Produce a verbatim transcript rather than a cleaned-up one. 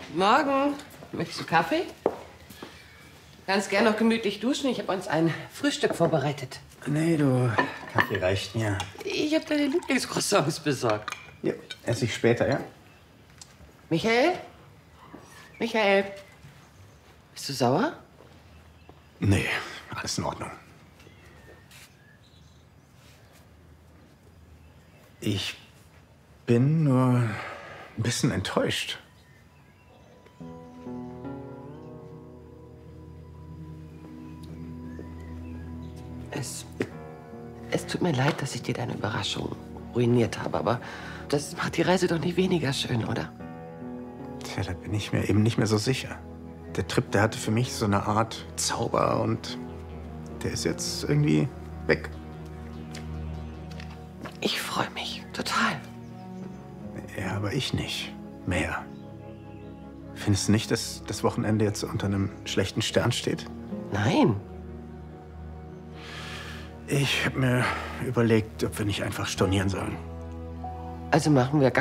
Morgen. Möchtest du Kaffee? Ganz gern noch gemütlich duschen. Ich habe uns ein Frühstück vorbereitet. Nee, du, Kaffee reicht mir. Ich habe deine Lieblingscroissants besorgt. Ja, esse ich später, ja? Michael? Michael? Bist du sauer? Nee, alles in Ordnung. Ich bin nur ein bisschen enttäuscht. Es, es tut mir leid, dass ich dir deine Überraschung ruiniert habe, aber das macht die Reise doch nicht weniger schön, oder? Tja, da bin ich mir eben nicht mehr so sicher. Der Trip, der hatte für mich so eine Art Zauber und der ist jetzt irgendwie weg. Ich freue mich total. Ja, aber ich nicht. Mehr. Findest du nicht, dass das Wochenende jetzt unter einem schlechten Stern steht? Nein. Ich habe mir überlegt, ob wir nicht einfach stornieren sollen. Also machen wir gar